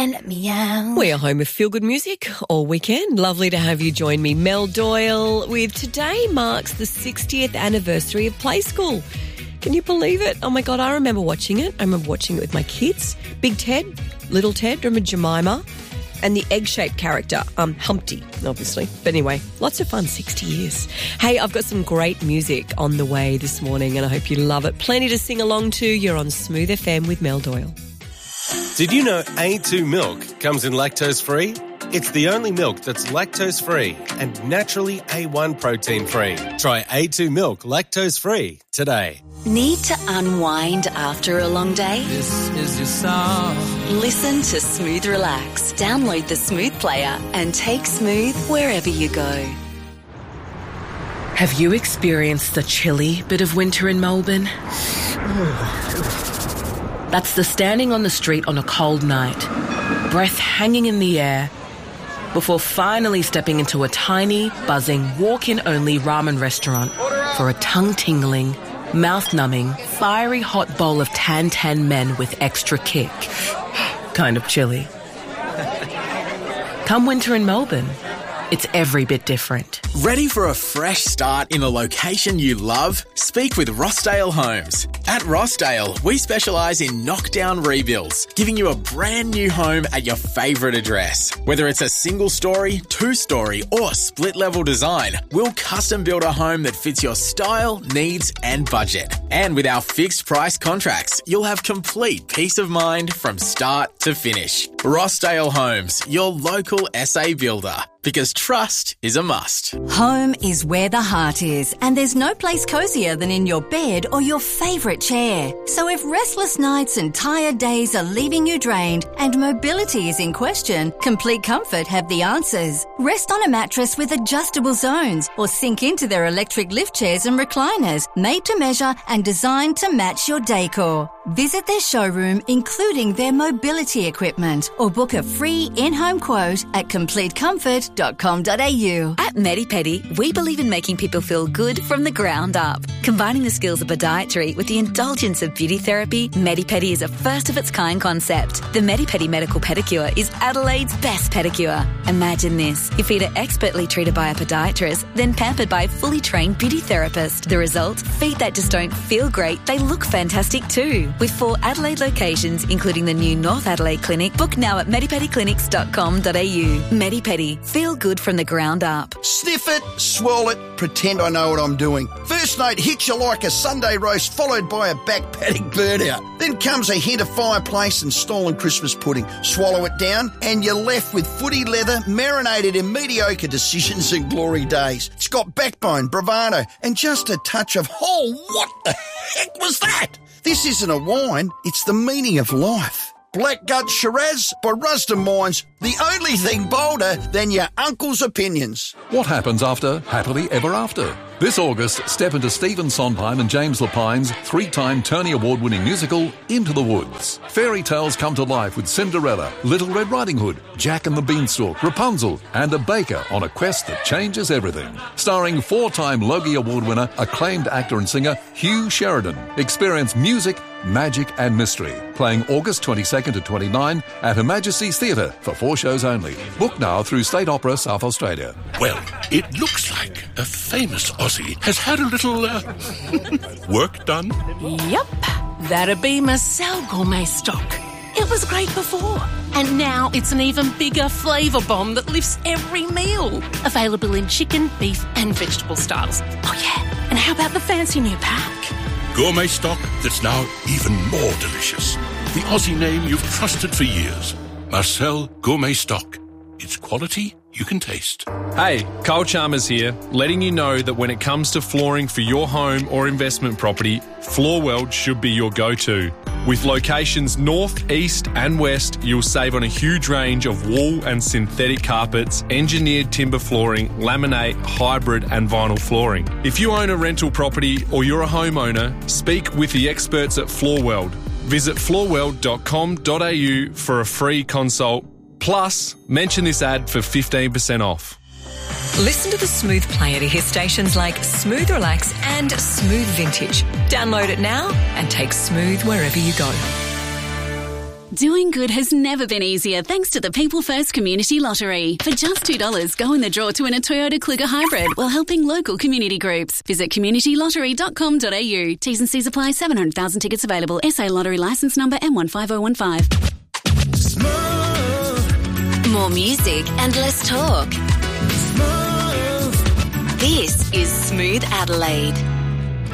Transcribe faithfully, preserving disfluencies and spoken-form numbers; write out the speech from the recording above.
and meow. We are home with feel-good music all weekend. Lovely to have you join me, Mel Doyle, with today marks the sixtieth anniversary of Play School. Can you believe it? Oh, my God, I remember watching it. I remember watching it with my kids. Big Ted, Little Ted, remember Jemima? And the egg-shaped character, um, Humpty, obviously. But anyway, lots of fun, sixty years. Hey, I've got some great music on the way this morning and I hope you love it. Plenty to sing along to. You're on Smooth F M with Mel Doyle. Did you know A two milk comes in lactose-free? It's the only milk that's lactose-free and naturally A one protein-free. Try A two milk lactose-free today. Need to unwind after a long day? This is your song. Listen to Smooth Relax. Download the Smooth player and take Smooth wherever you go. Have you experienced the chilly bit of winter in Melbourne? That's the standing on the street on a cold night, breath hanging in the air, before finally stepping into a tiny, buzzing, walk-in-only ramen restaurant for a tongue-tingling, mouth-numbing, fiery hot bowl of tan-tan men with extra kick. Kind of chilly. Come winter in Melbourne, it's every bit different. Ready for a fresh start in a location you love? Speak with Rossdale Homes. At Rossdale, we specialise in knockdown rebuilds, giving you a brand new home at your favourite address. Whether it's a single story, two story or split level design, we'll custom build a home that fits your style, needs and budget. And with our fixed price contracts, you'll have complete peace of mind from start to finish. Rossdale Homes, your local S A builder. Because trust is a must. Home is where the heart is, and there's no place cosier than in your bed or your favourite chair. So if restless nights and tired days are leaving you drained and mobility is in question, Complete Comfort have the answers. Rest on a mattress with adjustable zones or sink into their electric lift chairs and recliners, made to measure and designed to match your decor. Visit their showroom, including their mobility equipment, or book a free in-home quote at complete comfort dot com dot a u. At MediPedi, we believe in making people feel good from the ground up. Combining the skills of podiatry with the indulgence of beauty therapy, MediPedi is a first-of-its-kind concept. The MediPedi Medical Pedicure is Adelaide's best pedicure. Imagine this. Your feet are expertly treated by a podiatrist, then pampered by a fully trained beauty therapist. The result? Feet that just don't feel great, they look fantastic too. With four Adelaide locations, including the new North Adelaide Clinic, book now at medipedi clinics dot com dot a u. MediPedi. Feel good from the ground up. Sniff it, swirl it, pretend I know what I'm doing. First note hits you like a Sunday roast followed by a back paddock burnout. Then comes a hint of fireplace and stolen Christmas pudding. Swallow it down and you're left with footy leather marinated in mediocre decisions and glory days. It's got backbone, bravado and just a touch of, oh, what the heck was that? This isn't a wine, it's the meaning of life. Blackgut Shiraz by Rusden Mines, the only thing bolder than your uncle's opinions. What happens after Happily Ever After? This August, step into Stephen Sondheim and James Lapine's three-time Tony Award-winning musical, Into the Woods. Fairy tales come to life with Cinderella, Little Red Riding Hood, Jack and the Beanstalk, Rapunzel, and a baker on a quest that changes everything. Starring four-time Logie Award winner, acclaimed actor and singer Hugh Sheridan. Experience music, magic and mystery. Playing August twenty-second to twenty-ninth at Her Majesty's Theatre for four shows only. Book now through State Opera South Australia. Well, it looks like a famous Aussie has had a little uh, work done. Yep, that'd be Marcel Gourmet Stock. It was great before, and now it's an even bigger flavour bomb that lifts every meal. Available in chicken, beef and vegetable styles. Oh yeah, and how about the fancy new pack? Gourmet stock that's now even more delicious. The Aussie name you've trusted for years. Marcel Gourmet Stock. It's quality you can taste. Hey, Carl Chalmers here, letting you know that when it comes to flooring for your home or investment property, Floorweld should be your go-to. With locations north, east and west, you'll save on a huge range of wool and synthetic carpets, engineered timber flooring, laminate, hybrid and vinyl flooring. If you own a rental property or you're a homeowner, speak with the experts at Floorweld. Visit floorweld dot com dot a u for a free consult. Plus, mention this ad for fifteen percent off. Listen to the Smooth player to hear stations like Smooth Relax and Smooth Vintage. Download it now and take Smooth wherever you go. Doing good has never been easier thanks to the People First Community Lottery. For just two dollars, go in the draw to win a Toyota Kluger Hybrid while helping local community groups. Visit community lottery dot com dot a u. T's and C's apply. seven hundred thousand tickets available. S A Lottery licence number M one five oh one five. More music and less talk. This is Smooth Adelaide.